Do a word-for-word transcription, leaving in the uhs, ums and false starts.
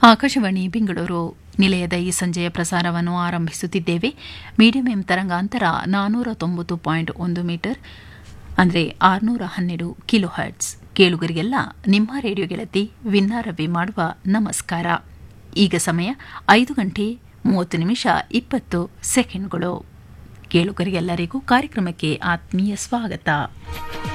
ಆಕಾಶವಾಣಿ ಬೆಂಗಳೂರು ನಿಲಯದ ಈ ಸಂಜೆಯ ಪ್ರಸಾರವನ್ನು ಆರಂಭಿಸುತ್ತಿದ್ದೇವೆ. ಮೀಡಿಯಂ ಎಂ ತರಂಗಾಂತರ ನಾನ್ನೂರ ತೊಂಬತ್ತು ಪಾಯಿಂಟ್ ಒಂದು ಮೀಟರ್ ಅಂದರೆ ಆರುನೂರ ಹನ್ನೆರಡು ಕಿಲೋ ಹರ್ಟ್ಸ್. ಕೇಳುಗರಿಗೆಲ್ಲ ನಿಮ್ಮ ರೇಡಿಯೋ ಗೆಳತಿ ವಿನ್ನಾರವಿ ಮಾಡುವ ನಮಸ್ಕಾರ. ಈಗ ಸಮಯ ಐದು ಗಂಟೆ ಮೂವತ್ತು ನಿಮಿಷ ಇಪ್ಪತ್ತು ಸೆಕೆಂಡ್ಗಳು. ಕೇಳುಗರಿಗೆಲ್ಲರಿಗೂ ಕಾರ್ಯಕ್ರಮಕ್ಕೆ ಆತ್ಮೀಯ ಸ್ವಾಗತ.